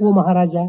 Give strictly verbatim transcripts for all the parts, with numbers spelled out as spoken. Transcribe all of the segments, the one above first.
ఓ మహారాజా,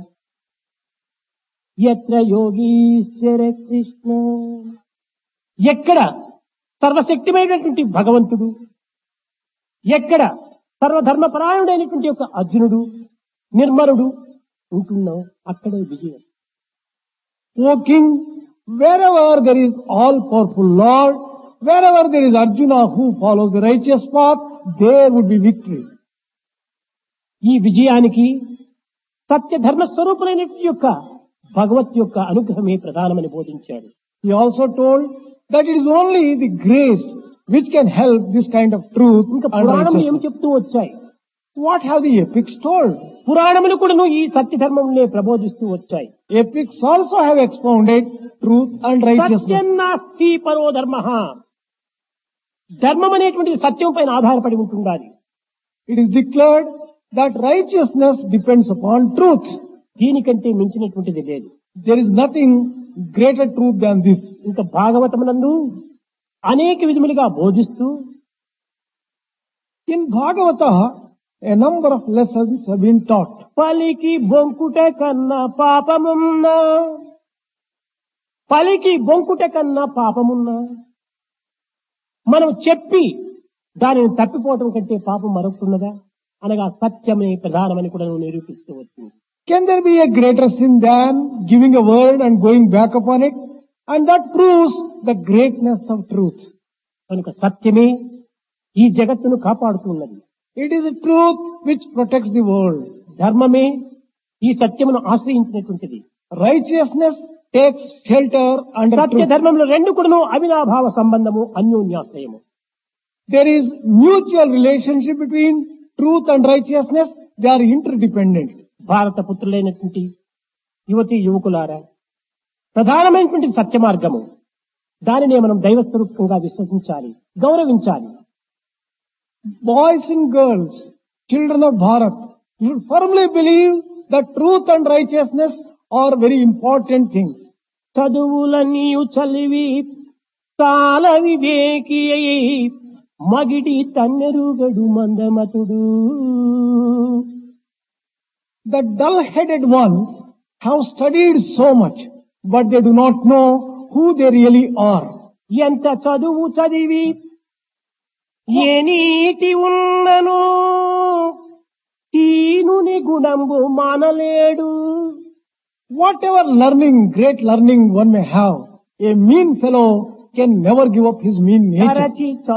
ఎత్ర యోగీశ్వర కృష్ణ, ఎక్కడ సర్వశక్తిమైనటువంటి భగవంతుడు, ఎక్కడ సర్వధర్మపరాయణుడైనటువంటి యొక్క అర్జునుడు, నిర్మలుడు ఉంటున్నావు, అక్కడే విజయం. O king, wherever there is all-powerful Lord, wherever there is Arjuna who follows the righteous path, there would be victory. ఈ విజయానికి సత్య ధర్మ స్వరూపులైనటువంటి యొక్క భగవత్ యొక్క అనుగ్రహమే ప్రధానమని బోధించాడు. He also told that it is only the grace which can help this kind of truth ఇంకా and పురాణములు ఏమి righteousness. చెప్తూ వచ్చాయి? What have the epics told? పురాణములు కూడాను ఈ సత్య ధర్మమునే ప్రబోధిస్తూ వచ్చాయి. Epics also have expounded truth and righteousness. సత్యం నాస్తి పరో ధర్మ, ధర్మం అనేటువంటిది సత్యం పైన ఆధారపడి ఉంటుండాలి. It is declared that righteousness depends upon truth. దీనికంటే మించినటువంటిది లేదు. There is nothing greater truth than this. ఇంకా భాగవతమునందు అనేక విధములుగా బోధిస్తూ In Bhagavata, a number of lessons have been taught. పలికి బొంకుట కన్నా పాపమున్నా, పలికి బొంకుట కన్నా పాపమున్నా, మనం చెప్పి దానిని తప్పిపోవటం కంటే పాపం మరొకటున్నదా అనగా సత్యమే ప్రధానమని కూడా నువ్వు నిరూపిస్తూ వచ్చింది. Can there be a greater sin than giving a word and going back upon it? And that proves the greatness of truth. కనుక సత్యమే ఈ జగత్తును కాపాడుతున్నది. It is a truth which protects the world. ధర్మమే ఈ సత్యమును ఆశ్రయించినటువంటిది. Righteousness takes shelter under సత్య truth. ధర్మంలో రెండు కూడాను అవినాభావ సంబంధము, అన్యోన్యాశ్రయము. There is mutual relationship between truth and righteousness. They are interdependent. భారత పుత్రులైనటువంటి యువతి యువకులారా, ప్రధానమైనటువంటి సత్య మార్గము, దానినే మనం దైవస్వరూపంగా విశ్వసించాలి, గౌరవించాలి. Boys and girls, children of Bharat, you should firmly believe that truth and righteousness are very important things. చదువులన్నీయు చలివి చాలా వివేకి అయి మగిడి తన్నెరుగడు మందమతుడు. The dull-headed ones have studied so much, but they do not know who they really are. ఎంత చదువు చదివి ఏ నీతి ఉన్నను తీనుని గుణంబు మానలేడు. Whatever learning, great learning one may have, a mean fellow can never give up his mean nature. తరచి